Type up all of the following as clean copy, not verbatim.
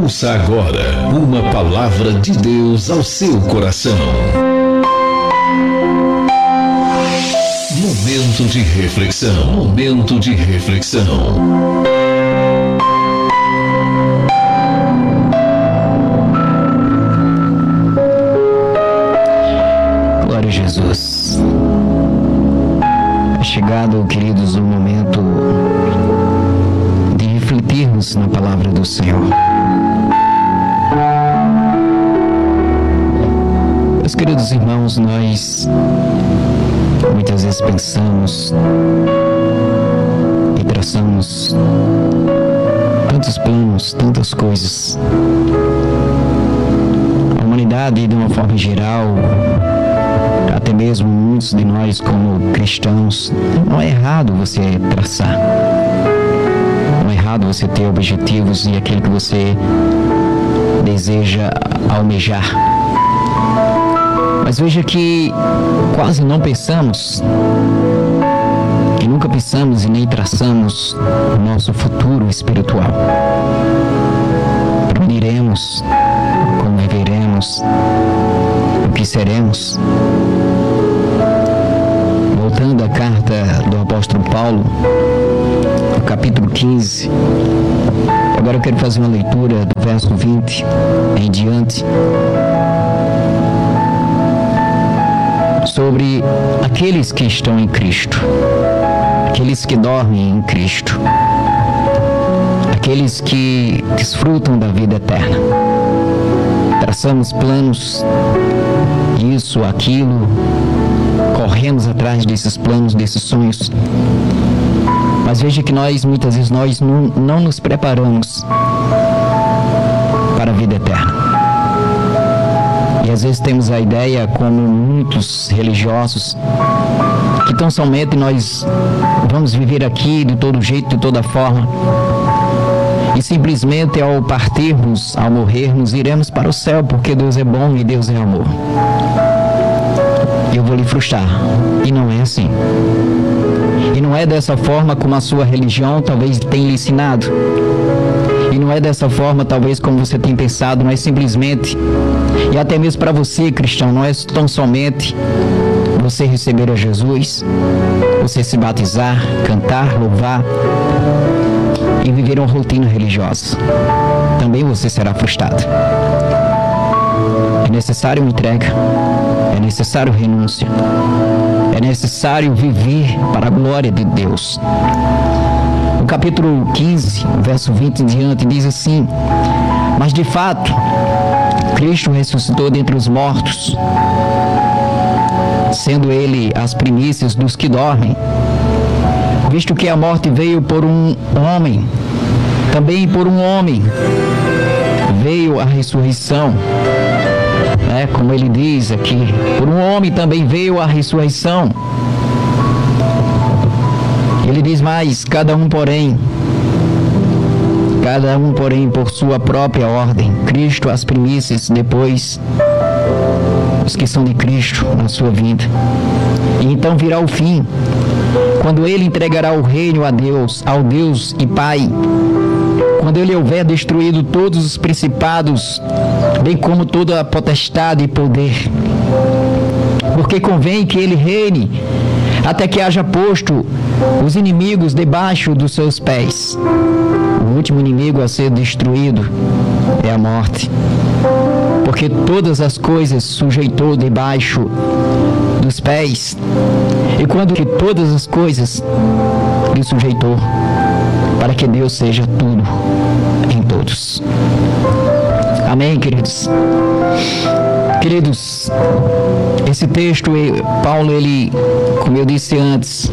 Ouça agora uma palavra de Deus ao seu coração. Momento de reflexão. Momento de reflexão. Glória a Jesus. É chegado, queridos, o momento de refletirmos na palavra do Senhor. Meus queridos irmãos, nós muitas vezes pensamos e traçamos tantos planos, tantas coisas. A humanidade, de uma forma geral, até mesmo muitos de nós como cristãos, não é errado você traçar. Não é errado você ter objetivos e aquilo que você deseja almejar. Mas veja que quase não pensamos, e nunca pensamos e nem traçamos o nosso futuro espiritual. Para onde iremos, como viveremos, o que seremos. Voltando à carta do apóstolo Paulo, no capítulo 15, agora eu quero fazer uma leitura do verso 20 em diante, sobre aqueles que estão em Cristo, aqueles que dormem em Cristo, aqueles que desfrutam da vida eterna. Traçamos planos, isso, aquilo, corremos atrás desses planos, desses sonhos, mas veja que muitas vezes nós não nos preparamos para a vida eterna. E às vezes temos a ideia, como muitos religiosos, que tão somente nós vamos viver aqui de todo jeito, de toda forma, e simplesmente ao partirmos, ao morrermos, iremos para o céu, porque Deus é bom e Deus é amor. Eu vou lhe frustrar, e não é assim. E não é dessa forma como a sua religião talvez tenha lhe ensinado. E não é dessa forma, talvez, como você tem pensado, não é simplesmente, e até mesmo para você, cristão, não é tão somente você receber a Jesus, você se batizar, cantar, louvar e viver uma rotina religiosa. Também você será frustrado. É necessário uma entrega, é necessário renúncia, é necessário viver para a glória de Deus. No capítulo 15, verso 20 em diante, diz assim: mas de fato, Cristo ressuscitou dentre os mortos, sendo ele as primícias dos que dormem. Visto que a morte veio por um homem, também por um homem veio a ressurreição. Como ele diz aqui, por um homem também veio a ressurreição. Ele diz mais: cada um porém por sua própria ordem. Cristo as primícias, depois os que são de Cristo na sua vida. E então virá o fim, quando ele entregará o reino a Deus, ao Deus e Pai, quando ele houver destruído todos os principados, bem como toda a potestade e poder. Porque convém que ele reine até que haja posto os inimigos debaixo dos seus pés. O último inimigo a ser destruído é a morte, porque todas as coisas sujeitou debaixo dos pés. E quando que todas as coisas lhe sujeitou, para que Deus seja tudo em todos. Amém, queridos? Queridos, esse texto, Paulo, como eu disse antes,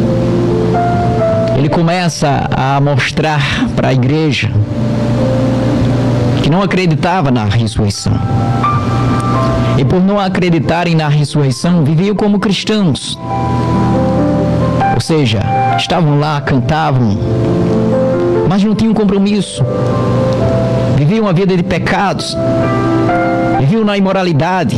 ele começa a mostrar para a igreja que não acreditava na ressurreição. E por não acreditarem na ressurreição, viviam como cristãos. Ou seja, estavam lá, cantavam, mas não tinham compromisso. Viviam uma vida de pecados, viviam na imoralidade.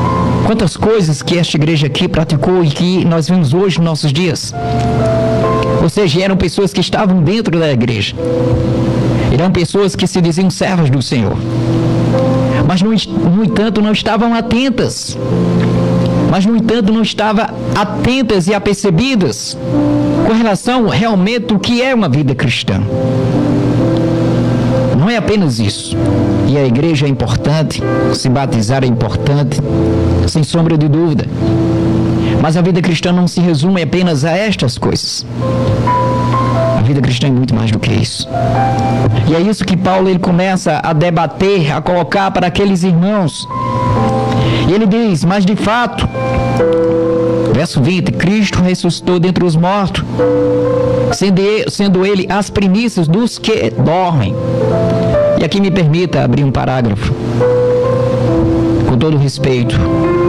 Quantas coisas que esta igreja aqui praticou e que nós vemos hoje nos nossos dias. Ou seja, eram pessoas que estavam dentro da igreja. Eram pessoas que se diziam servas do Senhor. Mas, no entanto, não estavam atentas. Mas, no entanto, não estavam atentas e apercebidas com relação realmente ao que é uma vida cristã. Não é apenas isso. E a igreja é importante, se batizar é importante, sem sombra de dúvida. Mas a vida cristã não se resume apenas a estas coisas. A vida cristã é muito mais do que isso. E é isso que Paulo ele começa a debater, a colocar para aqueles irmãos. E ele diz, mas de fato, verso 20, Cristo ressuscitou dentre os mortos, sendo ele as primícias dos que dormem. E aqui me permita abrir um parágrafo, com todo respeito.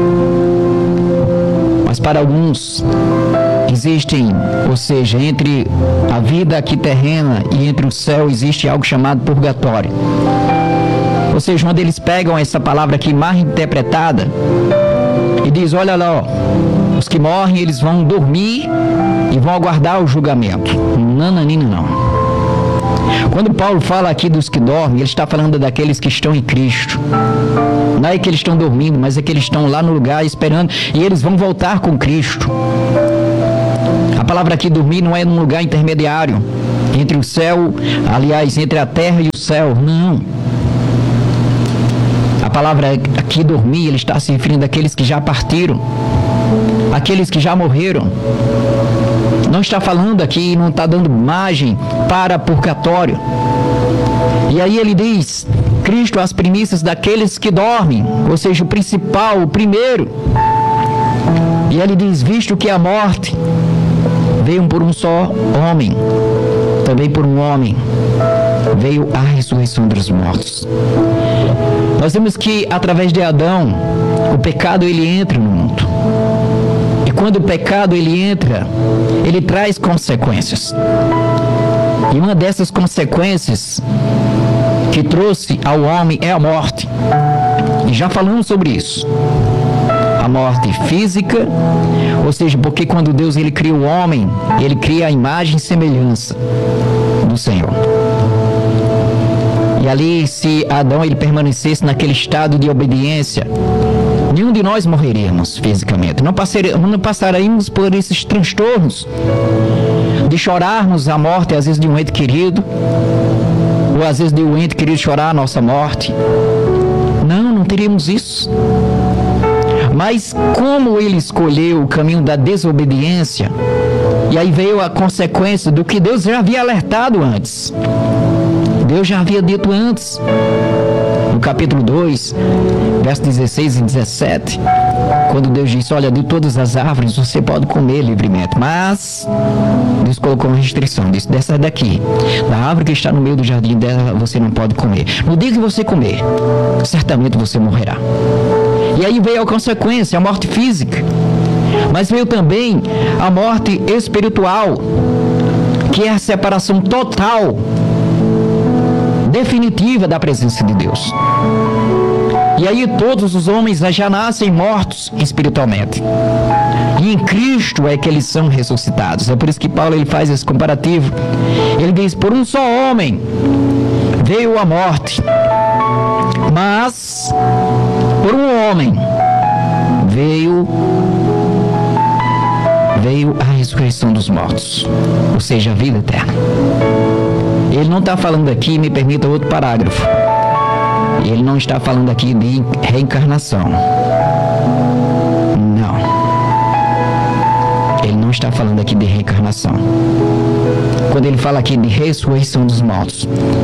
Mas para alguns existem, ou seja, entre a vida aqui terrena e entre o céu existe algo chamado purgatório. Ou seja, onde eles pegam essa palavra aqui mal interpretada e diz, olha lá, ó, os que morrem eles vão dormir e vão aguardar o julgamento. Não. Quando Paulo fala aqui dos que dormem, ele está falando daqueles que estão em Cristo. Não é que eles estão dormindo, mas é que eles estão lá no lugar esperando e eles vão voltar com Cristo. A palavra aqui dormir não é num lugar intermediário entre o céu, aliás, entre a terra e o céu, não. A palavra aqui dormir, ele está se referindo àqueles que já partiram, aqueles que já morreram. Não está falando aqui, não está dando margem para purgatório. E aí ele diz, Cristo as primícias daqueles que dormem, ou seja, o principal, o primeiro. E ele diz, visto que a morte veio por um só homem, também por um homem veio a ressurreição dos mortos. Nós vemos que através de Adão, o pecado ele entra no mundo. E quando o pecado ele entra, ele traz consequências. E uma dessas consequências que trouxe ao homem é a morte. E já falamos sobre isso. A morte física, ou seja, porque quando Deus ele cria o homem, ele cria a imagem e semelhança do Senhor. E ali, se Adão ele permanecesse naquele estado de obediência, nenhum de nós morreríamos fisicamente. Não passaríamos por esses transtornos de chorarmos a morte, às vezes, de um ente querido, ou às vezes de um ente querido chorar a nossa morte. Não teríamos isso. Mas como ele escolheu o caminho da desobediência, e aí veio a consequência do que Deus já havia alertado antes. Deus já havia dito antes, no capítulo 2, versos 16 e 17, quando Deus disse, olha, de todas as árvores você pode comer livremente, mas Deus colocou uma restrição, disse, dessa daqui, da árvore que está no meio do jardim dela, você não pode comer. No dia que você comer, certamente você morrerá. E aí veio a consequência, a morte física, mas veio também a morte espiritual, que é a separação total, definitiva da presença de Deus. E aí todos os homens já nascem mortos espiritualmente. E em Cristo é que eles são ressuscitados. É por isso que Paulo ele faz esse comparativo. Ele diz, por um só homem veio a morte, mas por um homem veio a ressurreição dos mortos, ou seja, a vida eterna. Ele não está falando aqui, me permita outro parágrafo, ele não está falando aqui de reencarnação. Não. Ele não está falando aqui de reencarnação. Quando ele fala aqui de ressurreição dos mortos,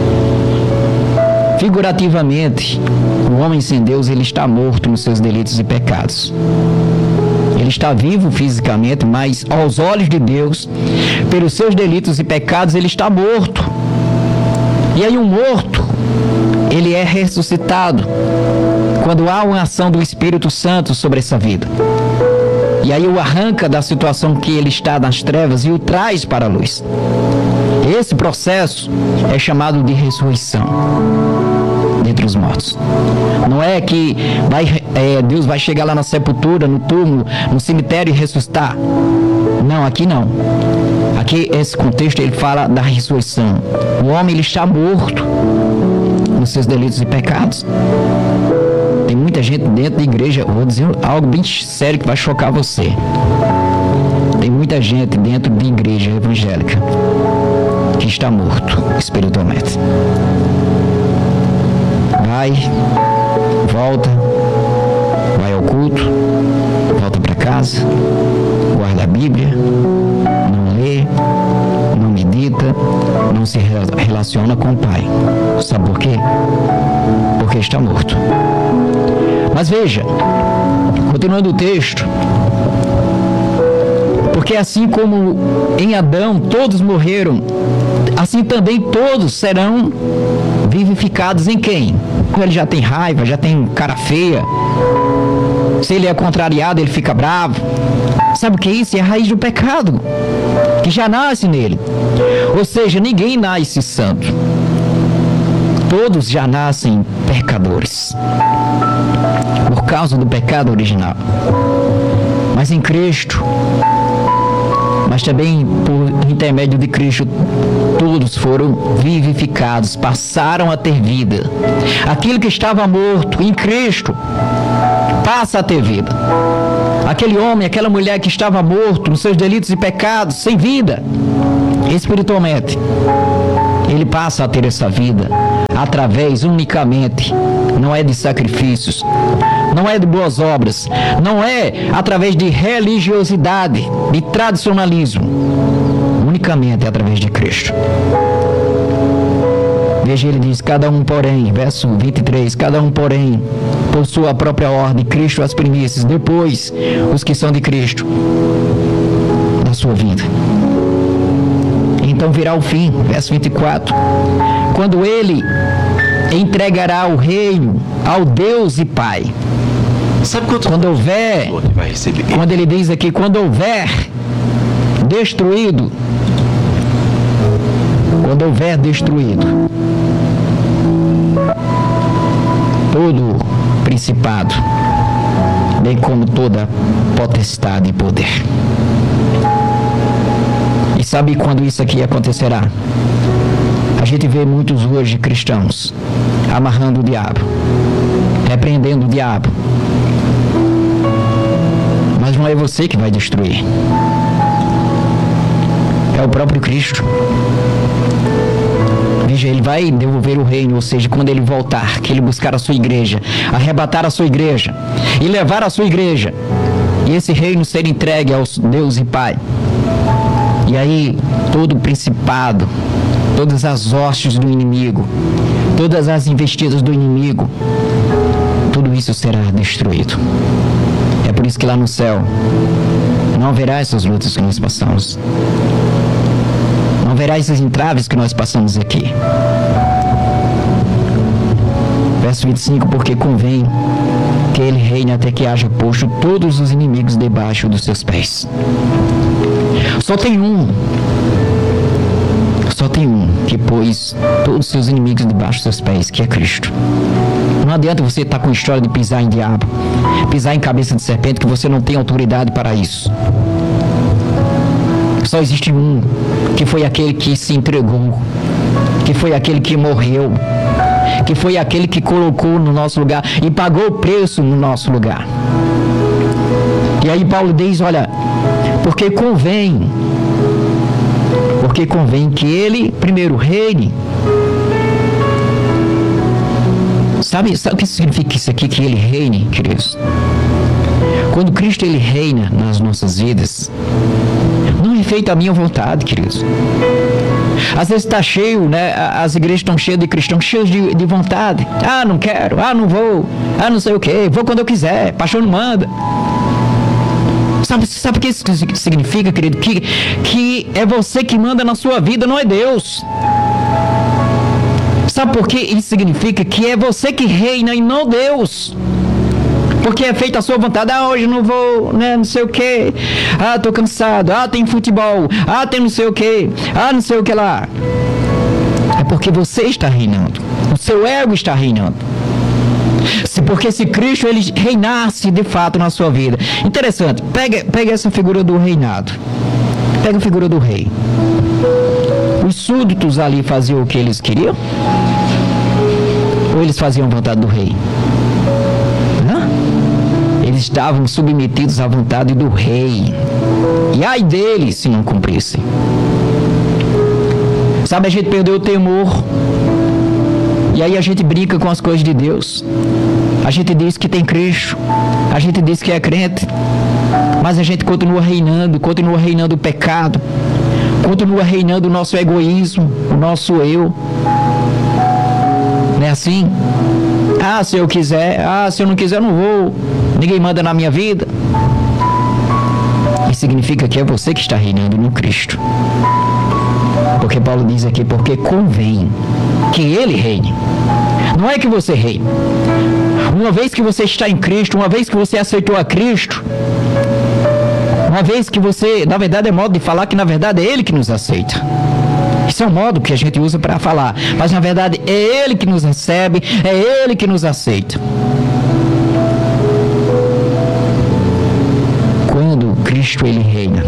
figurativamente, o homem sem Deus, ele está morto nos seus delitos e pecados. Ele está vivo fisicamente, mas aos olhos de Deus, pelos seus delitos e pecados, ele está morto. E aí um morto, ele é ressuscitado quando há uma ação do Espírito Santo sobre essa vida. E aí o arranca da situação que ele está nas trevas e o traz para a luz. Esse processo é chamado de ressurreição dentre os mortos. Não é que Deus vai chegar lá na sepultura, no túmulo, no cemitério e ressuscitar. Não, aqui não. Aqui, esse contexto, ele fala da ressurreição. O homem, ele está morto nos seus delitos e pecados. Tem muita gente dentro da igreja, vou dizer algo bem sério que vai chocar você. Tem muita gente dentro da igreja evangélica que está morto espiritualmente. Vai, volta, vai ao culto, volta para casa, guarda a Bíblia, não lê, não medita, não se relaciona com o Pai. Sabe por quê? Porque está morto. Mas veja, continuando o texto, porque assim como em Adão todos morreram, assim também todos serão vivificados em quem? Ele já tem raiva, já tem cara feia. Se ele é contrariado, ele fica bravo. Sabe o que é isso? É a raiz do pecado que já nasce nele. Ou seja, ninguém nasce santo. Todos já nascem pecadores por causa do pecado original. Mas em Cristo, mas também por intermédio de Cristo, todos foram vivificados, passaram a ter vida. Aquilo que estava morto em Cristo passa a ter vida. Aquele homem, aquela mulher que estava morto nos seus delitos e pecados, sem vida, espiritualmente, ele passa a ter essa vida através unicamente, não é de sacrifícios, não é de boas obras, não é através de religiosidade, de tradicionalismo, unicamente através de Cristo. Veja, ele diz, cada um porém, verso 23, cada um porém, por sua própria ordem, Cristo as primícias, depois os que são de Cristo, da sua vida. Então virá o fim, verso 24, quando ele entregará o reino ao Deus e Pai. Sabe quanto quando houver, vai receber? Quando ele diz aqui, quando houver destruído, todo principado, bem como toda potestade e poder. E sabe quando isso aqui acontecerá? A gente vê muitos hoje cristãos amarrando o diabo, repreendendo o diabo. Mas não é você que vai destruir. É o próprio Cristo. Veja, ele vai devolver o reino, ou seja, quando ele voltar, que ele buscar a sua igreja, arrebatar a sua igreja e levar a sua igreja, e esse reino ser entregue ao Deus e Pai. E aí, todo o principado, todas as hostes do inimigo, todas as investidas do inimigo, tudo isso será destruído. É por isso que lá no céu não haverá essas lutas que nós passamos. Não haverá esses entraves que nós passamos aqui. Verso 25, porque convém que ele reine até que haja posto todos os inimigos debaixo dos seus pés. Só tem um que pôs todos os seus inimigos debaixo dos seus pés, que é Cristo. Não adianta você estar com a história de pisar em diabo, pisar em cabeça de serpente, que você não tem autoridade para isso. Só existe um, que foi aquele que se entregou, que foi aquele que morreu, que foi aquele que colocou no nosso lugar e pagou o preço no nosso lugar. E aí Paulo diz, olha, porque convém que ele primeiro reine. Sabe o que significa isso aqui, que ele reine, queridos? Quando Cristo ele reina nas nossas vidas, não é feita a minha vontade, queridos. Às vezes está cheio, né? As igrejas estão cheias de cristãos, cheios de vontade. Ah, não quero, ah, não vou, ah, não sei o que, vou quando eu quiser, pastor não manda. Sabe o que isso significa, querido? Que é você que manda na sua vida, não é Deus. Sabe por que isso significa? Que é você que reina e não Deus. Porque é feita a sua vontade. Ah, hoje não vou, né, não sei o que. Ah, tô cansado. Ah, tem futebol. Ah, tem não sei o que. Ah, não sei o que lá. É porque você está reinando. O seu ego está reinando. Porque se Cristo ele reinasse de fato na sua vida. Interessante. Pega essa figura do reinado. Pega a figura do rei. Os súditos ali faziam o que eles queriam? Ou eles faziam a vontade do rei? Não. Eles estavam submetidos à vontade do rei. E ai deles se não cumprissem. Sabe, a gente perdeu o temor. E aí a gente brinca com as coisas de Deus. A gente diz que tem Cristo. A gente diz que é crente. Mas a gente continua reinando o pecado. Continua reinando o nosso egoísmo, o nosso eu. Não é assim? Ah, se eu quiser. Ah, se eu não quiser, eu não vou. Ninguém manda na minha vida. Isso significa que é você que está reinando no Cristo. Porque Paulo diz aqui, porque convém que Ele reine. Não é que você reine. Uma vez que você está em Cristo, uma vez que você aceitou a Cristo, uma vez que você, na verdade é modo de falar que na verdade é Ele que nos aceita. Isso é um modo que a gente usa para falar. Mas na verdade é Ele que nos recebe, é Ele que nos aceita. Quando Cristo Ele reina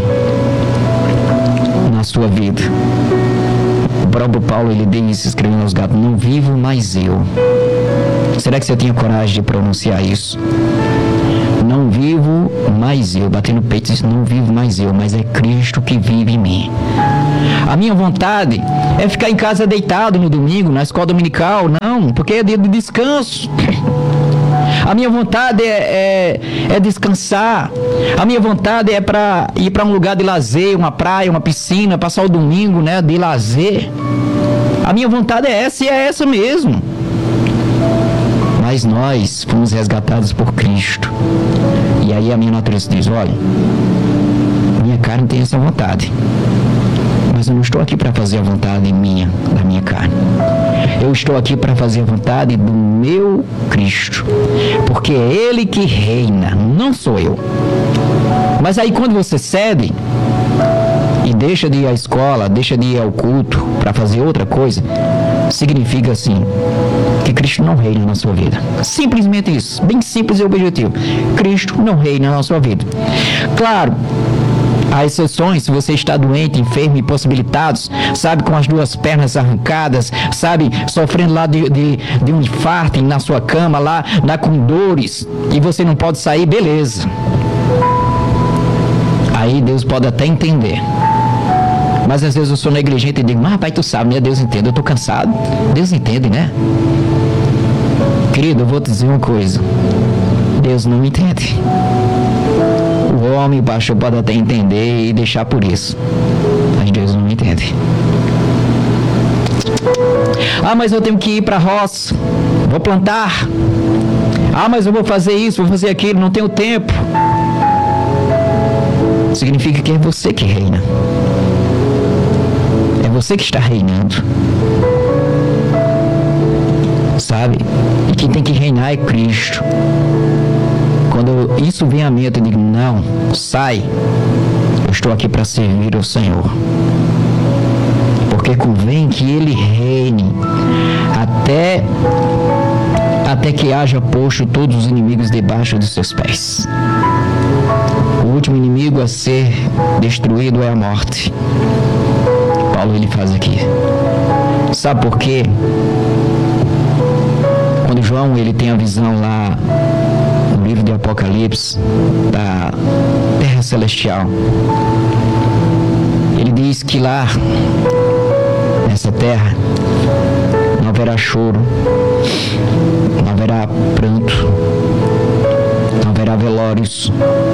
na sua vida, o próprio Paulo ele diz, escrevendo aos Gálatas, não vivo mais eu. Será que você tinha coragem de pronunciar isso? Não vivo mais eu, batendo no peito, diz, não vivo mais eu, mas é Cristo que vive em mim. A minha vontade é ficar em casa deitado no domingo, na escola dominical, não, porque é dia de descanso. A minha vontade é descansar. A minha vontade é para ir para um lugar de lazer, uma praia, uma piscina, passar o domingo, né, de lazer. A minha vontade é essa e é essa mesmo. Mas nós fomos resgatados por Cristo. E aí a minha natureza diz, olha, minha carne tem essa vontade. Mas eu não estou aqui para fazer a vontade minha, da minha carne. Eu estou aqui para fazer a vontade do meu Cristo. Porque é Ele que reina, não sou eu. Mas aí quando você cede e deixa de ir à escola, deixa de ir ao culto para fazer outra coisa, significa assim, que Cristo não reina na sua vida. Simplesmente isso, bem simples e objetivo. Cristo não reina na sua vida. Claro, há exceções, se você está doente, enfermo, impossibilitado, sabe, com as duas pernas arrancadas, sabe, sofrendo lá de um infarto na sua cama, lá com dores, e você não pode sair, beleza. Aí Deus pode até entender. Mas às vezes eu sou negligente e digo, mas pai, tu sabe, né? Deus entende, eu estou cansado. Deus entende, né? Querido, eu vou te dizer uma coisa. Deus não entende. O homem, o pastor, pode até entender e deixar por isso. Mas Deus não entende. Ah, mas eu tenho que ir para a roça. Vou plantar. Ah, mas eu vou fazer isso, vou fazer aquilo, não tenho tempo. Significa que é você que reina. É você que está reinando. Sabe? E quem tem que reinar é Cristo. Quando isso vem à mente, eu digo, não, sai. Eu estou aqui para servir ao Senhor. Porque convém que Ele reine até que haja posto todos os inimigos debaixo dos seus pés. O último inimigo a ser destruído é a morte. Paulo ele faz aqui. Sabe por quê? Quando João ele tem a visão lá no livro de Apocalipse da terra celestial, ele diz que lá nessa terra não haverá choro, não haverá pranto, não haverá velórios.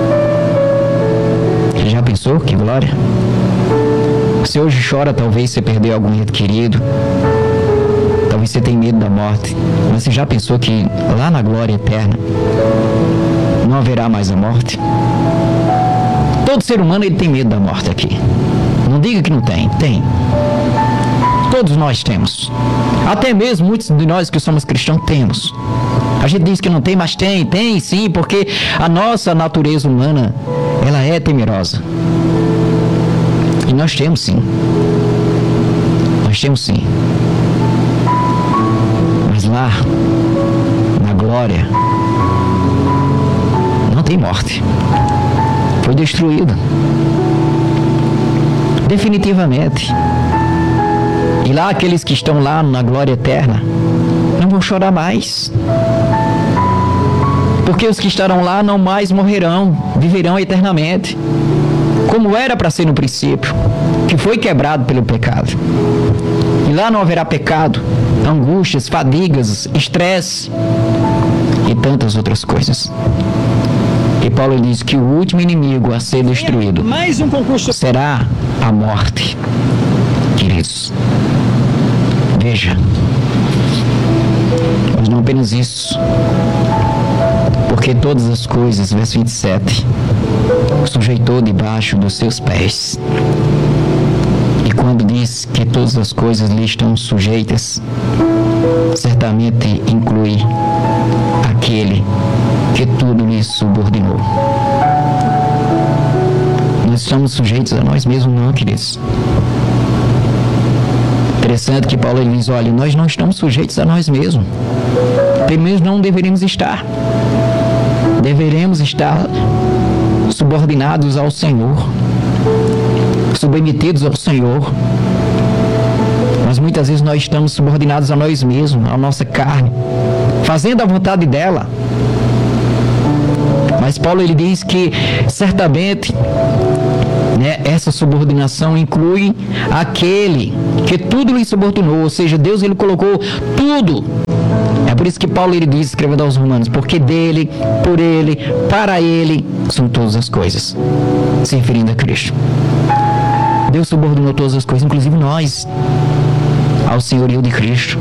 Você já pensou? Que glória! Você hoje chora, talvez você perdeu algum ente querido, talvez você tenha medo da morte, mas você já pensou que lá na glória eterna não haverá mais a morte? Todo ser humano ele tem medo da morte aqui. Não diga que não tem, tem. Todos nós temos. Até mesmo muitos de nós que somos cristãos temos. A gente diz que não tem, mas tem sim, porque a nossa natureza humana, ela é temerosa. E nós temos sim. Nós temos sim. Mas lá, na glória, não tem morte. Foi destruído. definitivamente. E lá aqueles que estão lá na glória eterna não vão chorar mais. Porque os que estarão lá não mais morrerão, viverão eternamente. Como era para ser no princípio, que foi quebrado pelo pecado. E lá não haverá pecado, angústias, fadigas, estresse e tantas outras coisas. E Paulo diz que o último inimigo a ser destruído será a morte. Queridos, veja, mas não apenas isso, porque todas as coisas, verso 27, sujeitou debaixo dos seus pés. E quando diz que todas as coisas lhe estão sujeitas, certamente inclui aquele que tudo lhe subordinou. Nós estamos sujeitos a nós mesmos, não, queridos. Interessante que Paulo diz, olha, nós não estamos sujeitos a nós mesmos. Pelo menos não deveríamos estar. Deveremos estar subordinados ao Senhor, submetidos ao Senhor. Mas muitas vezes nós estamos subordinados a nós mesmos, à nossa carne, fazendo a vontade dela. Mas Paulo ele diz que certamente, essa subordinação inclui aquele que tudo lhe subordinou, ou seja, Deus ele colocou tudo. É por isso que Paulo ele diz, escrevendo aos Romanos, porque dele, por ele, para ele são todas as coisas, se referindo a Cristo. Deus subordinou todas as coisas, inclusive nós, ao senhorio de Cristo.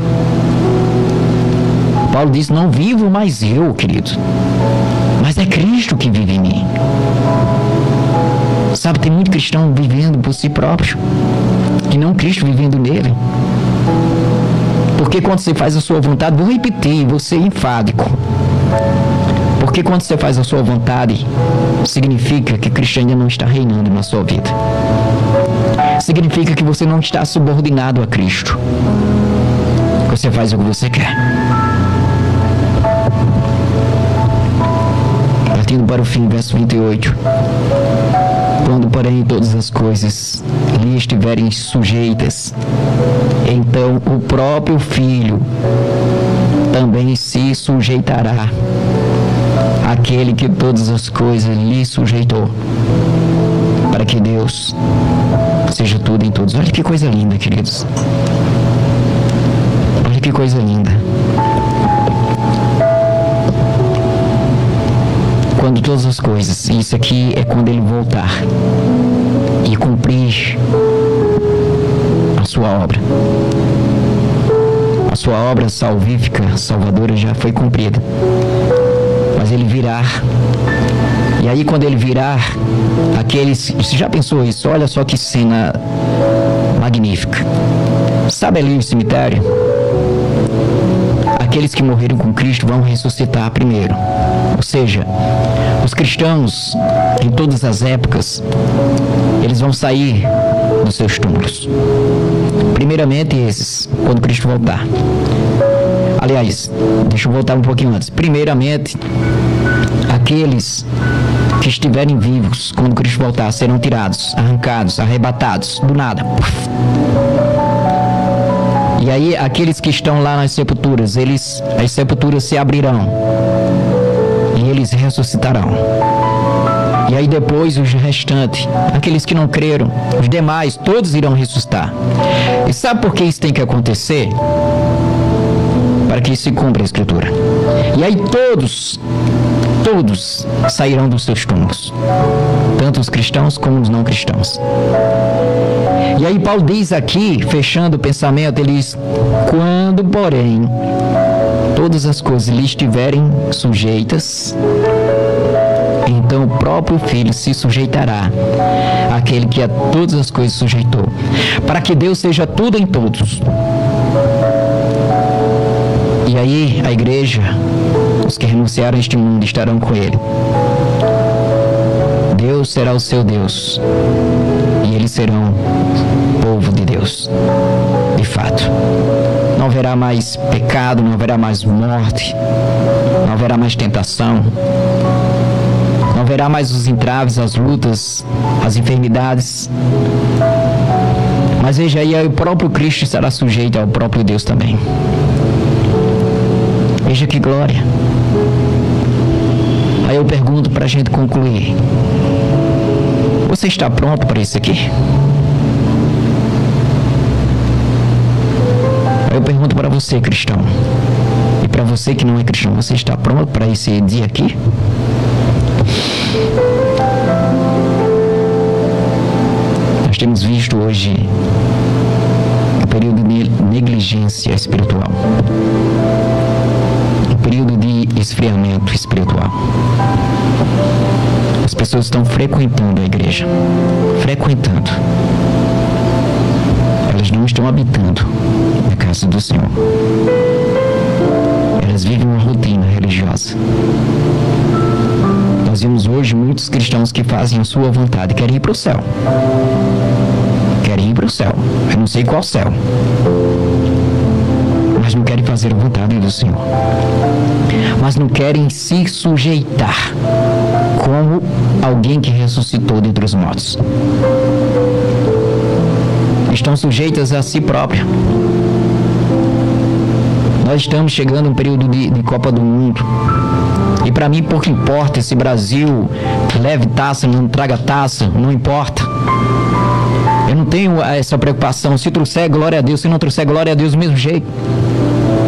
Paulo diz, não vivo mais eu, querido, mas é Cristo que vive em mim. Sabe, tem muito cristão vivendo por si próprio, e não Cristo vivendo nele. Porque quando você faz a sua vontade, vou repetir, vou ser enfático. Porque quando você faz a sua vontade, significa que Cristo ainda não está reinando na sua vida. Significa que você não está subordinado a Cristo. Você faz o que você quer. Partindo para o fim, verso 28. Quando, porém, todas as coisas lhe estiverem sujeitas, então o próprio Filho também se sujeitará àquele que todas as coisas lhe sujeitou, para que Deus seja tudo em todos. Olha que coisa linda, queridos. Olha que coisa linda. Quando todas as coisas, isso aqui é quando ele voltar e cumprir a sua obra. A sua obra salvífica, salvadora, já foi cumprida. Mas ele virá. E aí quando ele virar, aqueles... Você já pensou isso? Olha só que cena magnífica. Sabe ali o cemitério? Aqueles que morreram com Cristo vão ressuscitar primeiro. Ou seja, os cristãos, em todas as épocas, eles vão sair dos seus túmulos. Primeiramente esses, quando Cristo voltar. Aliás, deixa eu voltar um pouquinho antes. Primeiramente, aqueles que estiverem vivos, quando Cristo voltar, serão tirados, arrancados, arrebatados, do nada. E aí, aqueles que estão lá nas sepulturas, as sepulturas se abrirão. E eles ressuscitarão. E aí depois os restantes, aqueles que não creram, os demais, todos irão ressuscitar. E sabe por que isso tem que acontecer? Para que se cumpra a Escritura. E aí todos sairão dos seus túmulos. Tanto os cristãos como os não cristãos. E aí Paulo diz aqui, fechando o pensamento, ele diz, quando, porém, todas as coisas lhe estiverem sujeitas, então o próprio Filho se sujeitará àquele que a todas as coisas sujeitou, para que Deus seja tudo em todos. E aí a igreja, os que renunciaram a este mundo, estarão com ele. Deus será o seu Deus, e eles serão povo de Deus, de fato. Não haverá mais pecado, não haverá mais morte, não haverá mais tentação, não haverá mais os entraves, as lutas, as enfermidades. Mas veja aí, o próprio Cristo estará sujeito ao próprio Deus também. Veja que glória. Aí eu pergunto para a gente concluir: você está pronto para isso aqui? Aí eu pergunto para você, cristão, e para você que não é cristão, você está pronto para esse dia aqui? Nós temos visto hoje um período de negligência espiritual, um período de esfriamento espiritual. As pessoas estão frequentando a igreja, elas não estão habitando na casa do Senhor. Elas vivem uma rotina religiosa. Nós vemos hoje muitos cristãos que fazem a sua vontade, querem ir para o céu. Eu não sei qual céu, mas não querem fazer a vontade do Senhor. Mas não querem se sujeitar como alguém que ressuscitou dentre os mortos. Estão sujeitas a si próprios. Nós estamos chegando a um período de Copa do Mundo. E para mim pouco importa se Brasil leve taça, não traga taça, não importa. Eu não tenho essa preocupação. Se trouxer, glória a Deus. Se não trouxer, glória a Deus do mesmo jeito.